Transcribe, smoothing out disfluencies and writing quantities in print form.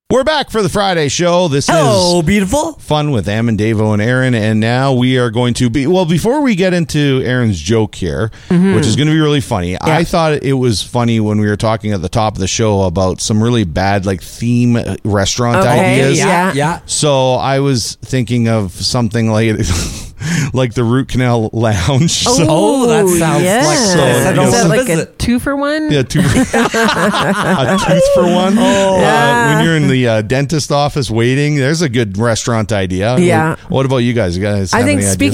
We're back for the Friday show. This Hello, is beautiful. Fun with Am and Davo and Aaron. And now we are going to be, well, before we get into Aaron's joke here, which is going to be really funny, I thought it was funny when we were talking at the top of the show about some really bad, like, theme restaurant ideas. Yeah. So I was thinking of something like like the Root Canal Lounge. Oh, that sounds like So, Is that like a visit. 2-for-1? Yeah, a tooth for one. When you're in the dentist office waiting, there's a good restaurant idea. Yeah. What about you guys? You guys I have think any speaking